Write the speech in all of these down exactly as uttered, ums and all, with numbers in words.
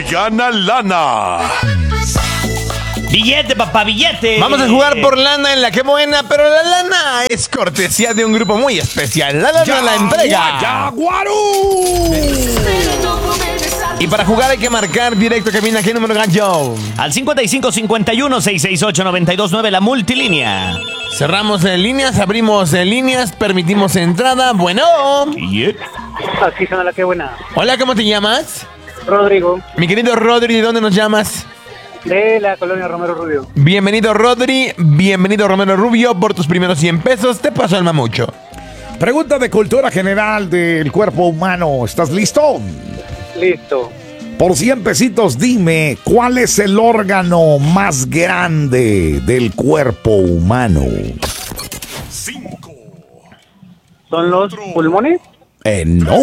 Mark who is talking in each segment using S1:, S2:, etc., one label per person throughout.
S1: gana lana.
S2: Billete, papá, billete.
S3: Vamos a jugar por lana en la que buena, pero la lana es cortesía de un grupo muy especial. La lana
S1: Ya,
S3: la entrega.
S1: Yaguarú.
S3: Y para jugar hay que marcar directo cabina. ¿Qué número gancho?
S2: Al cincuenta y cinco cincuenta y uno seiscientos sesenta y ocho noventa y dos nueve, la multilínea.
S3: Cerramos en líneas, abrimos en líneas, permitimos entrada. Bueno.
S4: Aquí suena la que buena.
S3: Hola, ¿cómo te llamas?
S4: Rodrigo,
S3: Mi querido Rodri, ¿de dónde nos llamas?
S4: de la colonia Romero Rubio.
S3: Bienvenido, Rodri. Bienvenido, Romero Rubio. Por tus primeros cien pesos, te paso el mamucho.
S1: Pregunta de cultura general del cuerpo humano. ¿Estás listo?
S4: Listo.
S1: Por cien pesitos, dime, ¿cuál es el órgano más grande del cuerpo humano? Cinco.
S4: ¿Son los pulmones?
S1: Eh, no.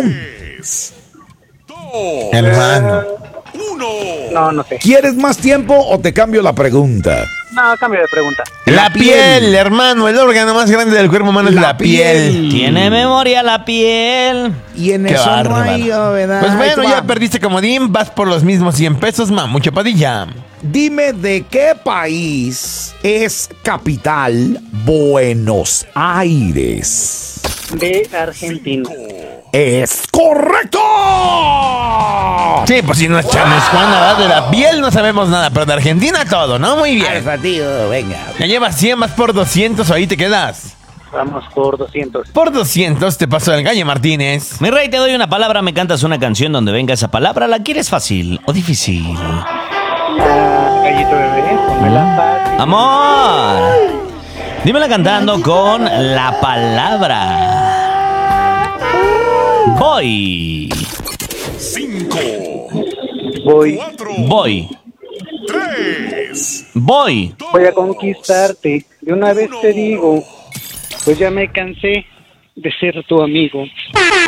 S3: Hermano.
S4: No, no sé.
S1: ¿Quieres más tiempo o te cambio la pregunta?
S4: No, cambio de pregunta.
S3: La,
S1: La
S3: piel,
S1: piel.
S3: hermano. El órgano más grande del cuerpo humano es
S1: La
S3: la piel.
S1: piel.
S2: Tiene memoria la piel.
S1: Y en
S3: Qué
S1: eso no
S3: bárbaro.
S1: hay novedad.
S3: Pues bueno,
S1: Ahí te
S3: ya
S1: va.
S3: perdiste comodín. Vas por los mismos cien pesos, mamucho Padilla.
S1: Dime de qué país es capital Buenos Aires.
S4: De Argentina.
S1: ¡Es correcto!
S3: Sí, pues si no es Chames Juana, ¿verdad? De la piel no sabemos nada, pero de Argentina todo, ¿no? Muy bien.
S1: tío, venga.
S3: Ya llevas cien, vas por doscientos, ahí te quedas.
S4: Vamos por doscientos.
S3: Por doscientos te pasó el Gallo Martínez.
S2: Mi rey, te doy una palabra, me cantas una canción donde venga esa palabra. ¿La quieres fácil o difícil?
S4: Ah, gallito bebé, pónmela fácil.
S2: Amor. Dímela cantando con la palabra. Voy.
S4: Voy,
S2: Voy. Voy.
S4: voy a conquistarte. De una vez te digo, pues ya me cansé de ser tu amigo.